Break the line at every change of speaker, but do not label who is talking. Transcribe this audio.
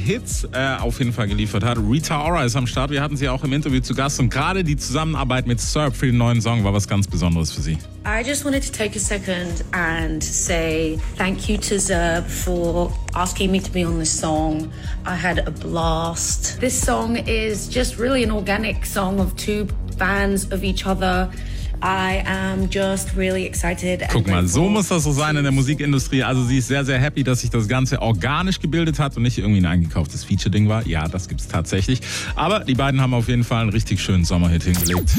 Hits auf jeden Fall geliefert hat. Rita Ora ist am Start. Wir hatten sie auch im Interview zu Gast und gerade die Zusammenarbeit mit Serb für den neuen Song war was ganz Besonderes für sie.
I just wanted to take a second and say thank you to Zerb for asking me to be on this song. I had a blast. This song is just really an organic song of two fans of each other. I am just really excited.
Guck mal, so muss das so sein in der Musikindustrie. Also sie ist sehr, sehr happy, dass sich das Ganze organisch gebildet hat und nicht irgendwie ein eingekauftes Feature-Ding war. Ja, das gibt's tatsächlich. Aber die beiden haben auf jeden Fall einen richtig schönen Sommerhit hingelegt.